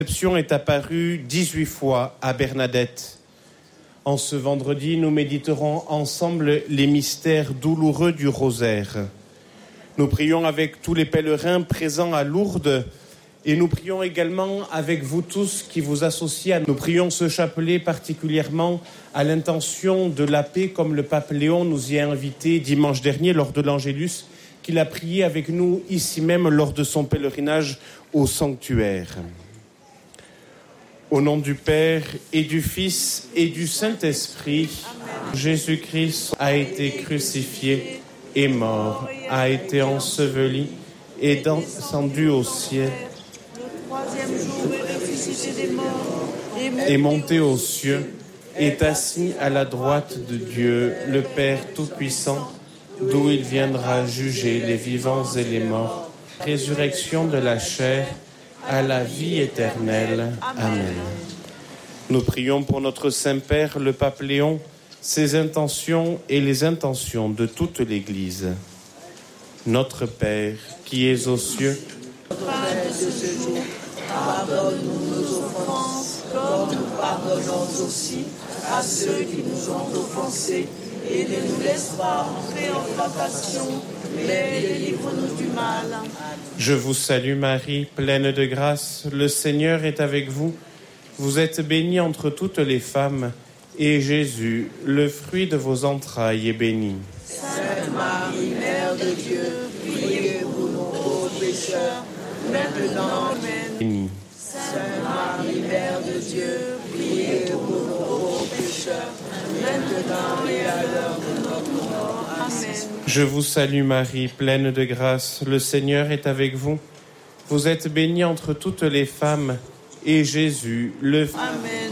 Conception est apparue 18 fois à Bernadette. En ce vendredi, nous méditerons ensemble les mystères douloureux du rosaire. Nous prions avec tous les pèlerins présents à Lourdes et nous prions également avec vous tous qui vous associez. Nous prions ce chapelet particulièrement à l'intention de la paix, comme le pape Léon nous y a invités dimanche dernier lors de l'Angélus, qu'il a prié avec nous ici même lors de son pèlerinage au sanctuaire. Au nom du Père et du Fils et du Saint-Esprit, Jésus-Christ a été crucifié et mort, a été enseveli et descendu au ciel. Le troisième jour est ressuscité des morts est monté aux cieux, est assis à la droite de Dieu, le Père Tout-Puissant, d'où il viendra juger les vivants et les morts. Résurrection de la chair, à la vie éternelle. Amen. Nous prions pour notre Saint-Père, le pape Léon, ses intentions et les intentions de toute l'Église. Notre Père, qui es aux cieux, Pain de ce jour, pardonne-nous nos offenses, comme nous pardonnons aussi à ceux qui nous ont offensés. Et ne nous laisse pas entrer en tentation, mais délivre-nous du mal. Je vous salue Marie, pleine de grâce, le Seigneur est avec vous. Vous êtes bénie entre toutes les femmes, et Jésus, le fruit de vos entrailles, est béni. Sainte Marie, Mère de Dieu, priez pour nous pauvres pécheurs, maintenant et Béni. Sainte Marie, Mère de Dieu, priez pour nous pauvres pécheurs, maintenant et à l'heure de notre mort. Amen. Je vous salue Marie, pleine de grâce, le Seigneur est avec vous. Vous êtes bénie entre toutes les femmes, et Jésus, le Amen.